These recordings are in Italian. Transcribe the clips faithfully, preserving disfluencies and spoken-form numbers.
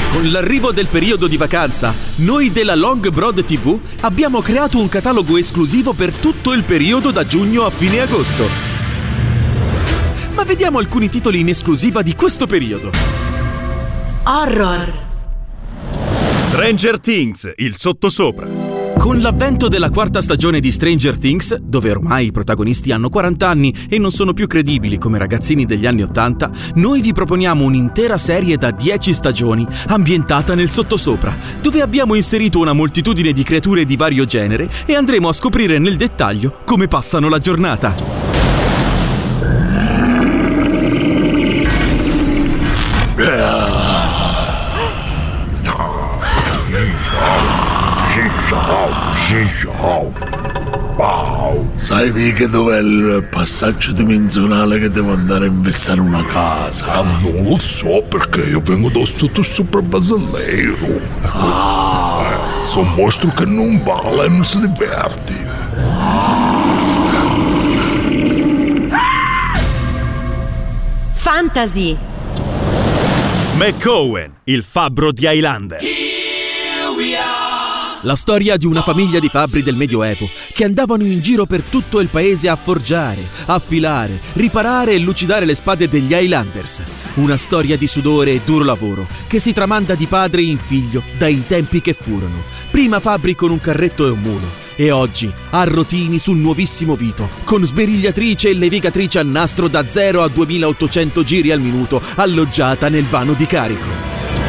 Con l'arrivo del periodo di vacanza, noi della Longbroad tivù abbiamo creato un catalogo esclusivo per tutto il periodo da giugno a fine agosto. Ma vediamo alcuni titoli in esclusiva di questo periodo. Horror. Stranger Things, il sottosopra. Con l'avvento della quarta stagione di Stranger Things, dove ormai i protagonisti hanno quaranta anni e non sono più credibili come ragazzini degli anni ottanta, noi vi proponiamo un'intera serie da dieci stagioni ambientata nel sottosopra, dove abbiamo inserito una moltitudine di creature di vario genere e andremo a scoprire nel dettaglio come passano la giornata. Sai mica dov'è il passaggio dimensionale che devo andare a investare una casa? Ah, non lo so perché io vengo da sotto sopra Basilero. Ah. Eh, sono un mostro che non balla e non si diverte. Fantasy. McCowan, il fabbro di Highlander. La storia di una famiglia di fabbri del Medioevo che andavano in giro per tutto il paese a forgiare, affilare, riparare e lucidare le spade degli Highlanders. Una storia di sudore e duro lavoro che si tramanda di padre in figlio dai tempi che furono. Prima fabbri con un carretto e un mulo e oggi arrotini sul nuovissimo Vito con sberigliatrice e levigatrice a nastro da zero a duemilaottocento giri al minuto alloggiata nel vano di carico.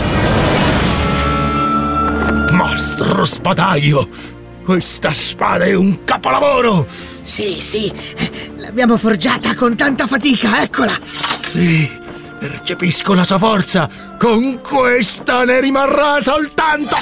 Mastro spadaio, questa spada è un capolavoro! Sì, sì, l'abbiamo forgiata con tanta fatica, eccola! Sì, percepisco la sua forza, con questa ne rimarrà soltanto!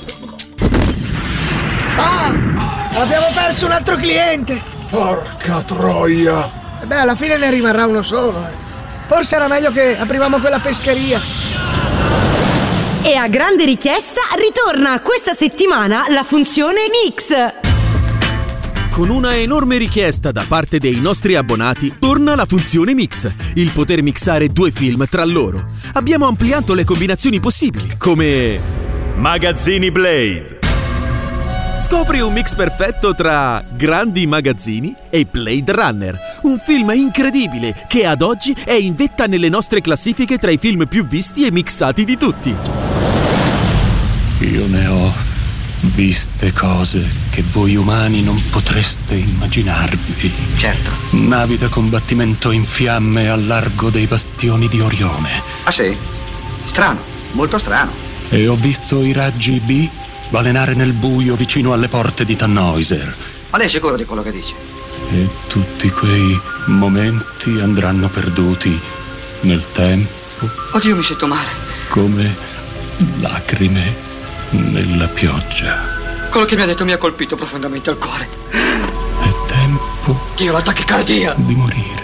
Ah, abbiamo perso un altro cliente! Porca troia! E beh, alla fine ne rimarrà uno solo, eh. Forse era meglio che aprivamo quella pescheria. E a grande richiesta ritorna questa settimana la funzione Mix. Con una enorme richiesta da parte dei nostri abbonati, torna la funzione Mix, il poter mixare due film tra loro. Abbiamo ampliato le combinazioni possibili, come Magazzini Blade. Scopri un mix perfetto tra Grandi Magazzini e Blade Runner, un film incredibile che ad oggi è in vetta nelle nostre classifiche tra i film più visti e mixati di tutti. Io ne ho viste cose che voi umani non potreste immaginarvi. Certo. Navi da combattimento in fiamme al largo dei bastioni di Orione. Ah sì? Strano, molto strano. E ho visto i raggi B balenare nel buio vicino alle porte di Tannhäuser. Ma lei è sicuro di quello che dice? E tutti quei momenti andranno perduti nel tempo. Oddio, mi sento male. Come lacrime nella pioggia. Quello che mi ha detto mi ha colpito profondamente al cuore. È tempo Dio, la tachicardia di morire.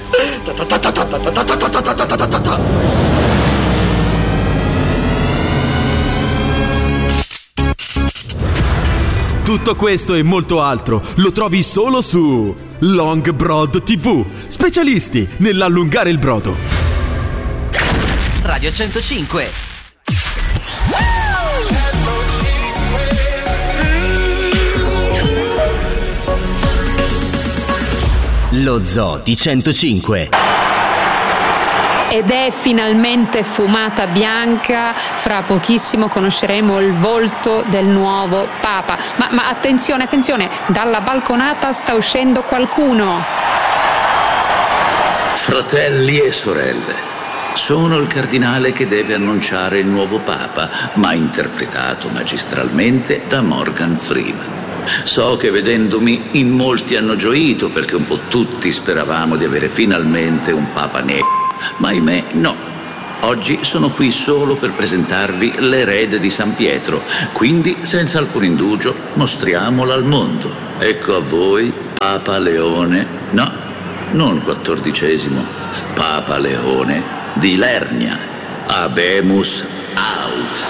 Tutto questo e molto altro lo trovi solo su Longbroad tivù, specialisti nell'allungare il brodo. Radio centocinque. Lo Zoo di centocinque. Ed è finalmente fumata bianca, fra pochissimo conosceremo il volto del nuovo Papa. Ma, ma attenzione, attenzione, dalla balconata sta uscendo qualcuno. Fratelli e sorelle, sono il cardinale che deve annunciare il nuovo Papa, ma interpretato magistralmente da Morgan Freeman. So che vedendomi in molti hanno gioito perché un po' tutti speravamo di avere finalmente un Papa nero. Ma ahimè no, oggi sono qui solo per presentarvi l'erede di San Pietro, quindi senza alcun indugio mostriamola al mondo. Ecco a voi Papa Leone, no, non quattordicesimo, Papa Leone di Lernia, Habemus Aut.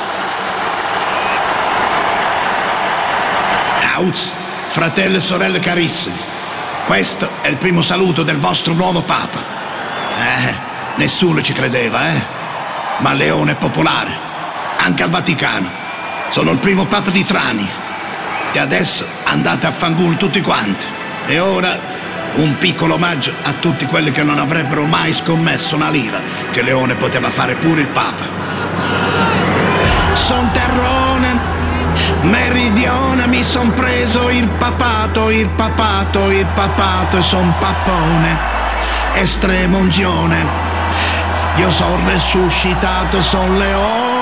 Aut, fratelli e sorelle carissimi, questo è il primo saluto del vostro nuovo Papa. Eh, nessuno ci credeva, eh? Ma Leone è popolare, anche al Vaticano. Sono il primo papa di Trani. E adesso andate a fanculo tutti quanti. E ora un piccolo omaggio a tutti quelli che non avrebbero mai scommesso una lira che Leone poteva fare pure il papa. Son terrone, meridione, mi son preso il papato, il papato, il papato e son papone, estrema unzione. Io son resuscitato, son leone.